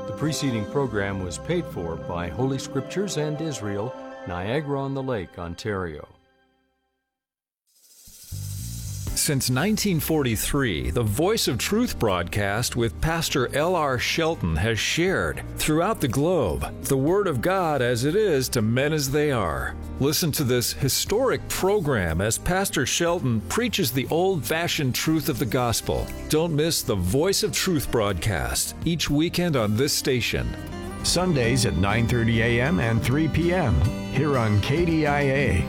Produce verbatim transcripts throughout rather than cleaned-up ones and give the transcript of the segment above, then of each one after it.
The preceding program was paid for by Holy Scriptures and Israel, Niagara-on-the-Lake, Ontario. Since nineteen forty-three, the Voice of Truth broadcast with Pastor L R Shelton has shared throughout the globe the Word of God as it is to men as they are. Listen to this historic program as Pastor Shelton preaches the old-fashioned truth of the gospel. Don't miss the Voice of Truth broadcast each weekend on this station. Sundays at nine thirty a.m. and three p.m. here on K D I A.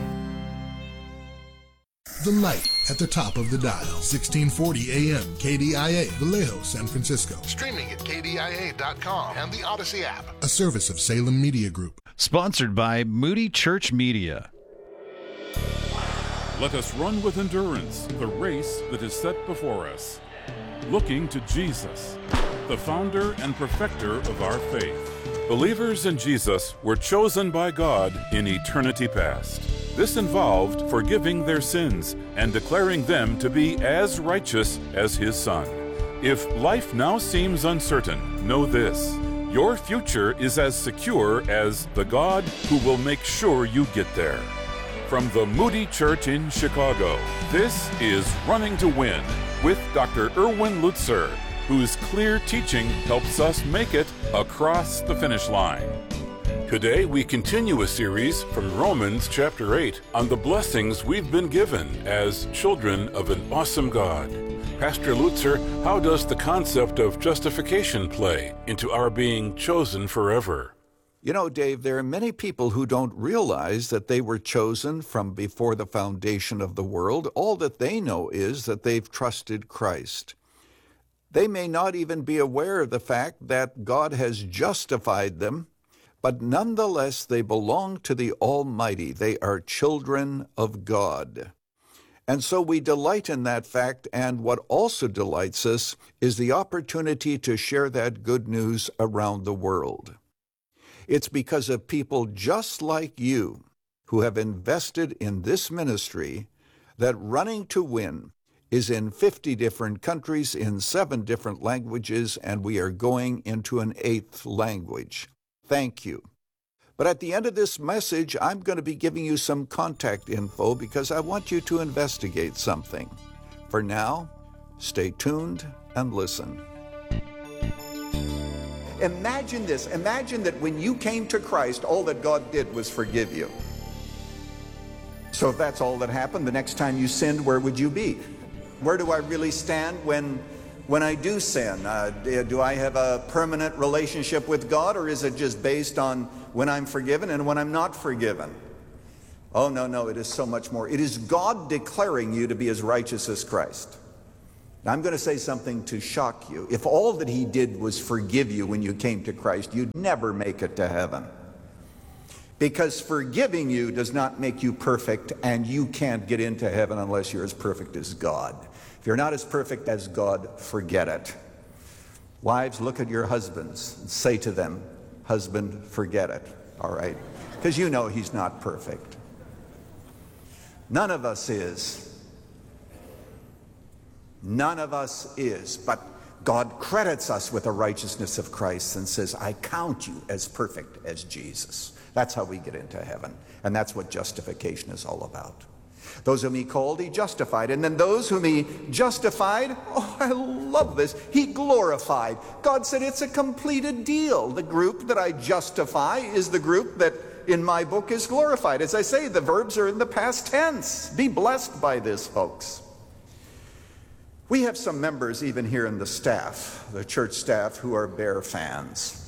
The light at the top of the dial, sixteen forty A M K D I A, Vallejo, San Francisco. Streaming at K D I A dot com and the Odyssey app. A service of Salem Media Group. Sponsored by Moody Church Media. Let us run with endurance the race that is set before us, looking to Jesus, the founder and perfecter of our faith. Believers in Jesus were chosen by God in eternity past. This involved forgiving their sins and declaring them to be as righteous as His Son. If life now seems uncertain, know this: your future is as secure as the God who will make sure you get there. From the Moody Church in Chicago, this is Running to Win with Doctor Erwin Lutzer, whose clear teaching helps us make it across the finish line. Today we continue a series from Romans chapter eight on the blessings we've been given as children of an awesome God. Pastor Lutzer, how does the concept of justification play into our being chosen forever? You know, Dave, there are many people who don't realize that they were chosen from before the foundation of the world. All that they know is that they've trusted Christ. They may not even be aware of the fact that God has justified them, but nonetheless they belong to the Almighty. They are children of God. And so we delight in that fact, and what also delights us is the opportunity to share that good news around the world. It's because of people just like you who have invested in this ministry that Running to Win is in fifty different countries, in seven different languages, and we are going into an eighth language. Thank you. But at the end of this message, I'm going to be giving you some contact info because I want you to investigate something. For now, stay tuned and listen. Imagine this. Imagine that when you came to Christ, all that God did was forgive you. So if that's all that happened, the next time you sinned, where would you be? Where do I really stand when when I do sin? Uh, do I have a permanent relationship with God, or is it just based on when I'm forgiven and when I'm not forgiven? Oh, no, no, it is so much more. It is God declaring you to be as righteous as Christ. Now, I'm going to say something to shock you. If all that He did was forgive you when you came to Christ, you'd never make it to heaven. Because forgiving you does not make you perfect, and you can't get into heaven unless you're as perfect as God. If you're not as perfect as God, forget it. Wives, look at your husbands and say to them, husband, forget it, all right? Because you know he's not perfect. None of us is. None of us is, but God credits us with the righteousness of Christ and says, I count you as perfect as Jesus. That's how we get into heaven. And that's what justification is all about. Those whom He called, He justified. And then those whom He justified, oh, I love this, He glorified. God said it's a completed deal. The group that I justify is the group that in my book is glorified. As I say, the verbs are in the past tense. Be blessed by this, folks. We have some members even here in the staff, the church staff, who are Bear fans.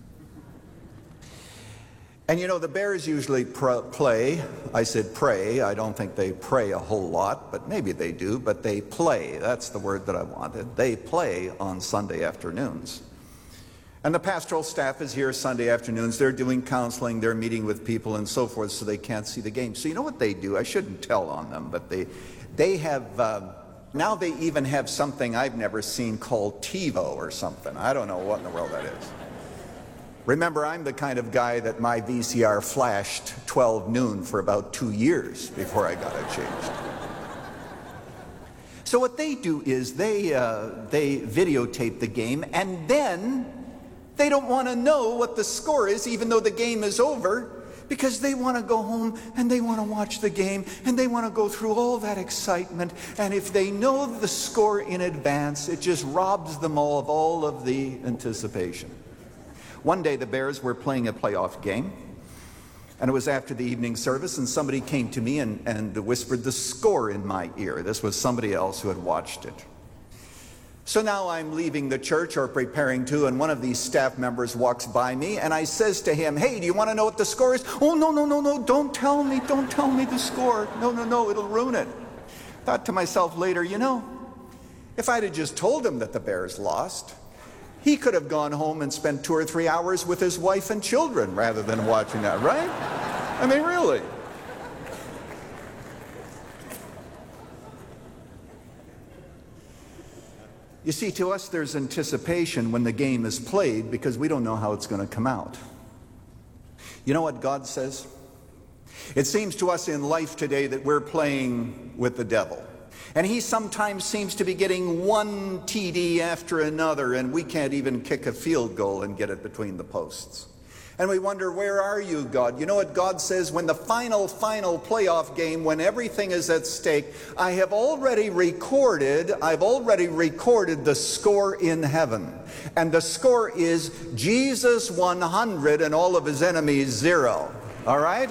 And you know, the Bears usually pr- play, I said pray, I don't think they pray a whole lot, but maybe they do, but they play, that's the word that I wanted. They play on Sunday afternoons. And the pastoral staff is here Sunday afternoons, they're doing counseling, they're meeting with people and so forth, so they can't see the game. So you know what they do? I shouldn't tell on them, but they, they have, uh, now they even have something I've never seen called TiVo or something. I don't know what in the world that is. Remember, I'm the kind of guy that my V C R flashed twelve noon for about two years before I got it changed. So what they do is they, uh, they videotape the game, and then They don't want to know what the score is, even though the game is over, because they want to go home and they want to watch the game and they want to go through all that excitement. And if they know the score in advance, it just robs them all of all of the anticipation. One day the Bears were playing a playoff game, and it was after the evening service, and somebody came to me and, and whispered the score in my ear. This was somebody else who had watched it. So now I'm leaving the church or preparing to, and one of these staff members walks by me, and I says to him, "Hey, do you want to know what the score is?" "Oh, no, no, no, no, don't tell me, don't tell me the score. No, no, no, it'll ruin it." Thought to myself later, you know, if I'd have just told him that the Bears lost, he could have gone home and spent two or three hours with his wife and children rather than watching that, right? I mean, really. You see, to us there's anticipation when the game is played because we don't know how it's going to come out. You know what God says? It seems to us in life today that we're playing with the devil. And he sometimes seems to be getting one T D after another, and we can't even kick a field goal and get it between the posts. And we wonder, where are you, God? You know what God says? When the final, final playoff game, when everything is at stake, I have already recorded, I've already recorded the score in heaven. And the score is Jesus one hundred and all of his enemies zero. All right?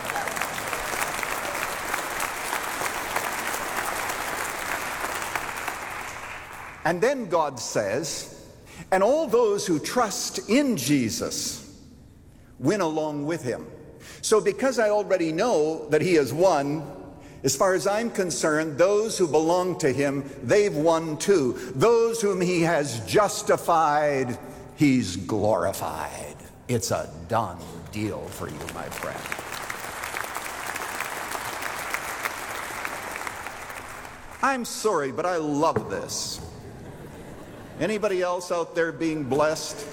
And then God says, and all those who trust in Jesus win along with him. So because I already know that he has won, as far as I'm concerned, those who belong to him, they've won too. Those whom he has justified, he's glorified. It's a done deal for you, my friend. I'm sorry, but I love this. Anybody else out there being blessed?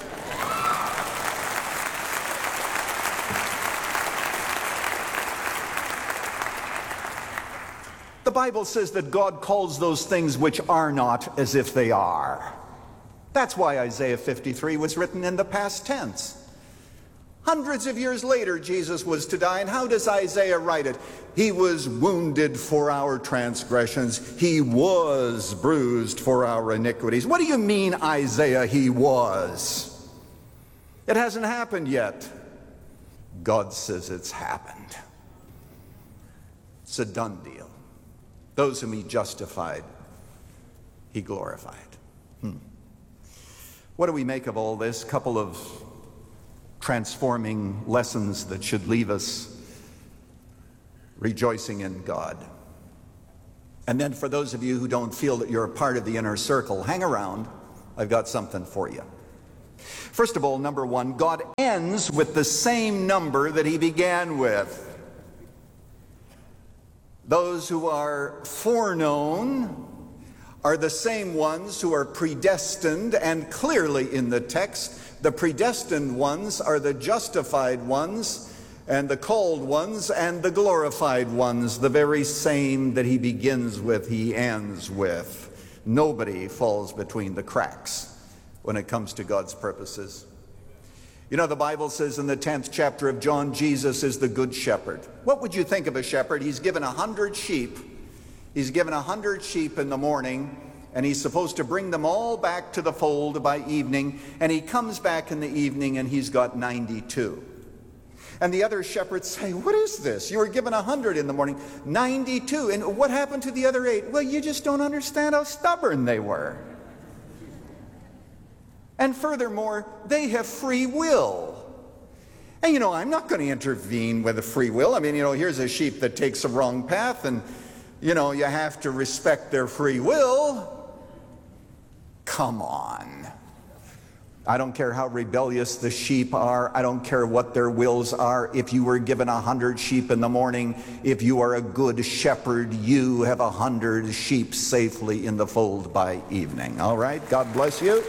The Bible says that God calls those things which are not as if they are. That's why Isaiah fifty-three was written in the past tense. Hundreds of years later, Jesus was to die, and how does Isaiah write it? He was wounded for our transgressions. He was bruised for our iniquities. What do you mean, Isaiah, he was? It hasn't happened yet. God says it's happened. It's a done deal. Those whom he justified, he glorified. Hmm. What do we make of all this? Couple of transforming lessons that should leave us rejoicing in God. And then for those of you who don't feel that you're a part of the inner circle, hang around. I've got something for you. First of all, number one, God ends with the same number that he began with. Those who are foreknown are the same ones who are predestined, and clearly in the text, the predestined ones are the justified ones, and the called ones and the glorified ones, the very same that he begins with, he ends with. Nobody falls between the cracks when it comes to God's purposes. You know, the Bible says in the tenth chapter of John, Jesus is the good shepherd. What would you think of a shepherd? He's given a hundred sheep. He's given a hundred sheep in the morning, and he's supposed to bring them all back to the fold by evening, and he comes back in the evening and he's got ninety-two. And the other shepherds say, what is this? You were given a hundred in the morning, ninety-two. And what happened to the other eight? Well, you just don't understand how stubborn they were. And furthermore, they have free will. And you know, I'm not going to intervene with a free will. I mean, you know, here's a sheep that takes a wrong path, and you know, you have to respect their free will. Come on. I don't care how rebellious the sheep are. I don't care what their wills are. If you were given a hundred sheep in the morning, if you are a good shepherd, you have a hundred sheep safely in the fold by evening. All right? God bless you.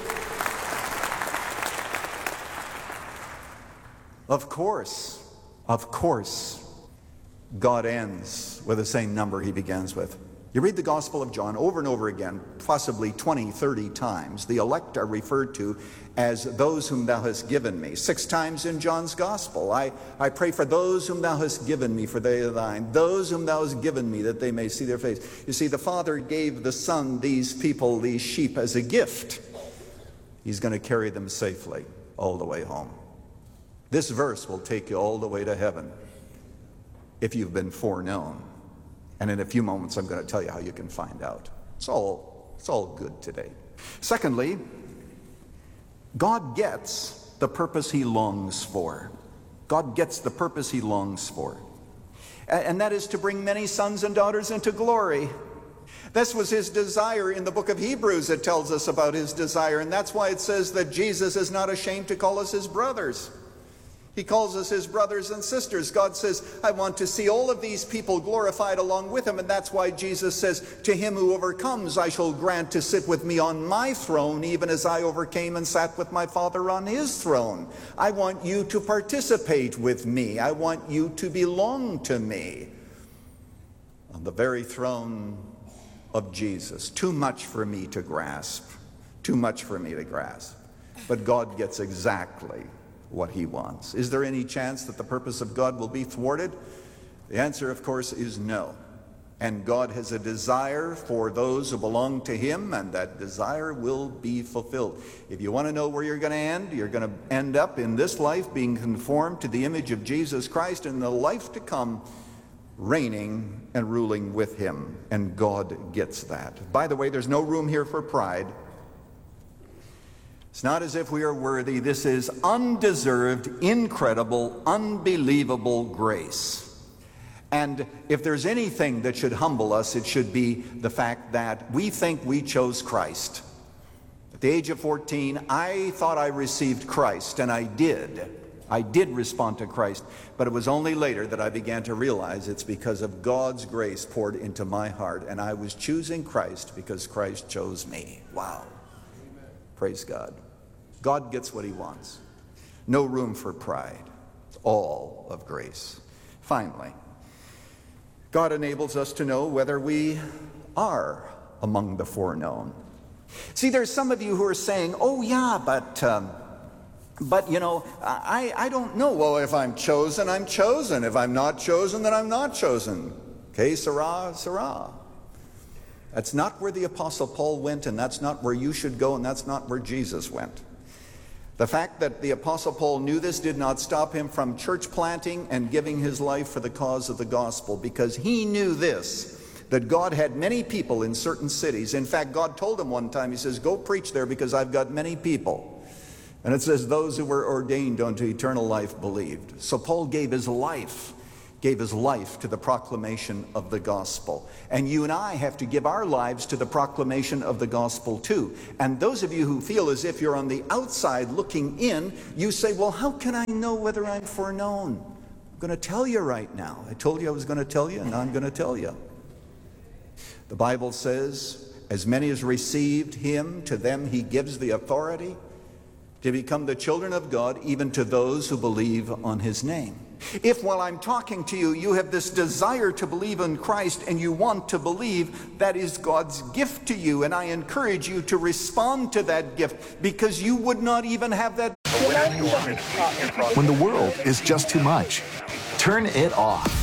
Of course, of course, God ends with the same number he begins with. You read the Gospel of John over and over again, possibly twenty, thirty times. The elect are referred to as those whom thou hast given me. Six times in John's Gospel. I, I pray for those whom thou hast given me, for they are thine. Those whom thou hast given me, that they may see their face. You see, the Father gave the Son these people, these sheep, as a gift. He's going to carry them safely all the way home. This verse will take you all the way to heaven if you've been foreknown. And in a few moments, I'm going to tell you how you can find out. It's all, it's all good today. Secondly, God gets the purpose he longs for. God gets the purpose he longs for. And that is to bring many sons and daughters into glory. This was his desire. In the book of Hebrews, it tells us about his desire. And that's why it says that Jesus is not ashamed to call us his brothers. He calls us his brothers and sisters. God says, I want to see all of these people glorified along with him. And that's why Jesus says, to him who overcomes, I shall grant to sit with me on my throne, even as I overcame and sat with my Father on his throne. I want you to participate with me. I want you to belong to me. On the very throne of Jesus. Too much for me to grasp. Too much for me to grasp. But God gets exactly what he wants. Is there any chance that the purpose of God will be thwarted? The answer, of course, is no. And God has a desire for those who belong to him, and that desire will be fulfilled. If you want to know where you're going to end, you're going to end up in this life being conformed to the image of Jesus Christ, and in the life to come reigning and ruling with him. And God gets that. By the way, there's no room here for pride. It's not as if we are worthy. This is undeserved, incredible, unbelievable grace. And if there's anything that should humble us, it should be the fact that we think we chose Christ. At the age of fourteen, I thought I received Christ, and I did. I did respond to Christ, but it was only later that I began to realize it's because of God's grace poured into my heart, and I was choosing Christ because Christ chose me. Wow. Praise God. God gets what he wants. No room for pride. It's all of grace. Finally, God enables us to know whether we are among the foreknown. See, there's some of you who are saying, oh yeah, but, um, but you know, I, I don't know. Well, if I'm chosen, I'm chosen. If I'm not chosen, then I'm not chosen. Okay, Sarah, Sarah. That's not where the Apostle Paul went, and that's not where you should go, and that's not where Jesus went. The fact that the Apostle Paul knew this did not stop him from church planting and giving his life for the cause of the gospel, because he knew this, that God had many people in certain cities. In fact, God told him one time, he says, go preach there because I've got many people. And it says, those who were ordained unto eternal life believed. So Paul gave his life gave his life to the proclamation of the gospel. And you and I have to give our lives to the proclamation of the gospel too. And those of you who feel as if you're on the outside looking in, you say, well, how can I know whether I'm foreknown? I'm going to tell you right now. I told you I was going to tell you, and now I'm going to tell you. The Bible says, as many as received him, to them he gives the authority to become the children of God, even to those who believe on his name. If while I'm talking to you, you have this desire to believe in Christ and you want to believe, that is God's gift to you. And I encourage you to respond to that gift, because you would not even have that. When the world is just too much, turn it off.